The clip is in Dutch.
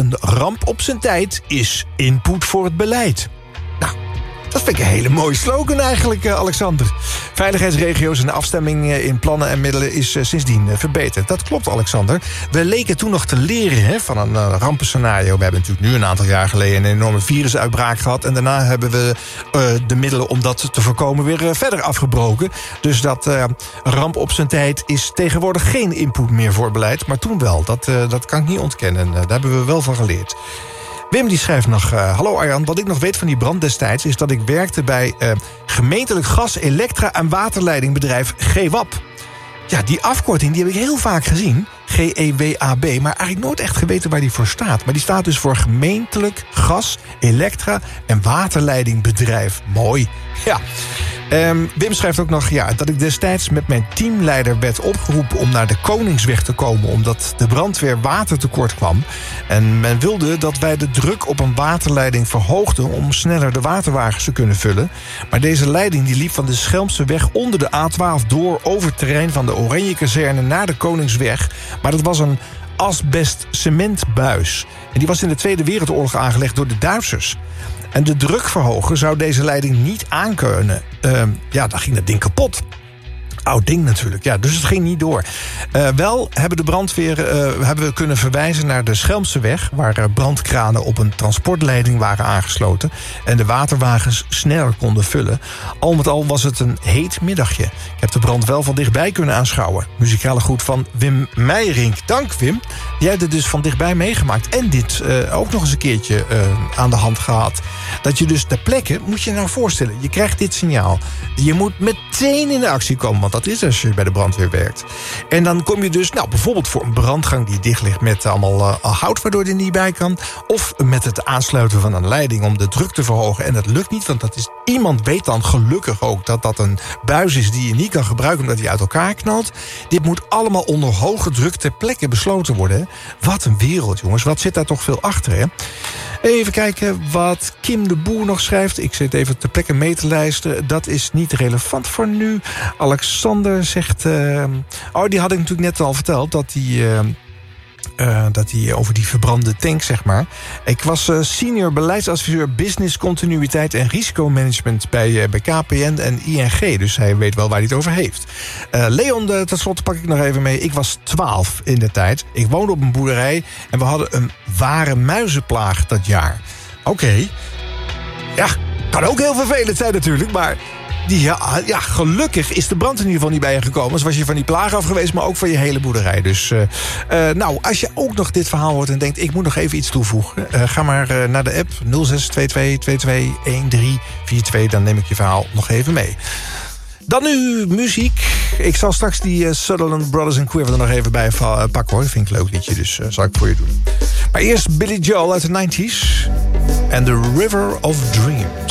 een ramp op zijn tijd is input voor het beleid. Nou, dat vind ik een hele mooie slogan eigenlijk, Alexander. Veiligheidsregio's en de afstemming in plannen en middelen is sindsdien verbeterd. Dat klopt, Alexander. We leken toen nog te leren van een rampenscenario. We hebben natuurlijk nu een aantal jaar geleden een enorme virusuitbraak gehad. En daarna hebben we de middelen om dat te voorkomen weer verder afgebroken. Dus dat ramp op zijn tijd is tegenwoordig geen input meer voor beleid. Maar toen wel, dat kan ik niet ontkennen. Daar hebben we wel van geleerd. Wim die schrijft nog... Hallo Arjan, wat ik nog weet van die brand destijds... is dat ik werkte bij gemeentelijk gas, elektra- en waterleidingbedrijf GWAP. Ja, die afkorting die heb ik heel vaak gezien. GEWAB, maar eigenlijk nooit echt geweten waar die voor staat. Maar die staat dus voor gemeentelijk gas, elektra- en waterleidingbedrijf. Mooi, ja. Wim schrijft ook nog dat ik destijds met mijn teamleider werd opgeroepen om naar de Koningsweg te komen, omdat de brandweer watertekort kwam. En men wilde dat wij de druk op een waterleiding verhoogden om sneller de waterwagens te kunnen vullen. Maar deze leiding die liep van de Schelmseweg onder de A12 door over het terrein van de Oranjekazerne naar de Koningsweg. Maar dat was een asbest-cementbuis. En die was in de Tweede Wereldoorlog aangelegd door de Duitsers. En de drukverhoger zou deze leiding niet aankunnen. Dan ging dat ding kapot. Oud ding natuurlijk, ja, dus het ging niet door. Wel hebben de brandweer hebben we kunnen verwijzen naar de Schelmseweg, waar brandkranen op een transportleiding waren aangesloten en de waterwagens sneller konden vullen. Al met al was het een heet middagje. Ik heb de brand wel van dichtbij kunnen aanschouwen. Muzikale groet van Wim Meijerink. Dank Wim. Jij hebt het dus van dichtbij meegemaakt en dit ook nog eens een keertje aan de hand gehad. Dat je dus ter plekke, moet je nou voorstellen, je krijgt dit signaal. Je moet meteen in de actie komen, want dat is als je bij de brandweer werkt. En dan kom je dus bijvoorbeeld voor een brandgang die dicht ligt met allemaal hout waardoor je er niet bij kan. Of met het aansluiten van een leiding om de druk te verhogen. En dat lukt niet, want iemand weet dan gelukkig ook dat dat een buis is die je niet kan gebruiken omdat hij uit elkaar knalt. Dit moet allemaal onder hoge druk ter plekke besloten worden. Hè? Wat een wereld, jongens. Wat zit daar toch veel achter, hè? Even kijken wat Kim de Boer nog schrijft. Ik zit even ter plekke mee te lijsten. Dat is niet relevant voor nu. Alexander zegt... die had ik natuurlijk net al verteld... dat hij over die verbrande tank, zeg maar. Ik was senior beleidsadviseur business continuïteit en risicomanagement bij KPN en ING. Dus hij weet wel waar hij het over heeft. Leon, tenslotte pak ik nog even mee. Ik was 12 in de tijd. Ik woonde op een boerderij en we hadden een ware muizenplaag dat jaar. Oké. Ja, kan ook heel vervelend zijn natuurlijk, maar... gelukkig is de brand in ieder geval niet bij je gekomen. Dus was je van die plaag af geweest, maar ook van je hele boerderij. Dus als je ook nog dit verhaal hoort en denkt... ik moet nog even iets toevoegen... ga maar naar de app 0622221342. Dan neem ik je verhaal nog even mee. Dan nu muziek. Ik zal straks die Sutherland Brothers & Quiver er nog even bij pakken, hoor. Dat vind ik een leuk liedje, dus zal ik voor je doen. Maar eerst Billy Joel uit de 90s. And the River of Dreams.